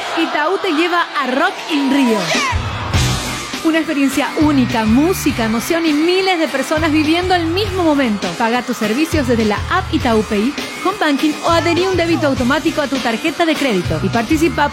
Itaú te lleva a Rock in Rio. Una experiencia única, música, emoción y miles de personas viviendo el mismo momento. Paga tus servicios desde la app Itaú Pay, Home Banking o adherí un débito automático a tu tarjeta de crédito y participa